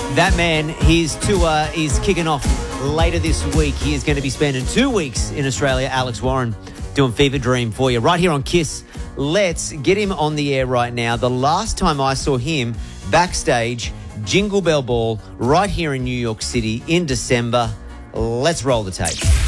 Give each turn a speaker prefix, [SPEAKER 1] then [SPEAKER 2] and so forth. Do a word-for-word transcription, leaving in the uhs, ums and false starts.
[SPEAKER 1] That man, his tour is kicking off later this week. He is going to be spending two weeks in Australia. Alex Warren doing Fever Dream for you right here on Kiss. Let's get him on the air right now. The last time I saw him backstage, Jingle Bell Ball, right here in New York City in December. Let's roll the tape.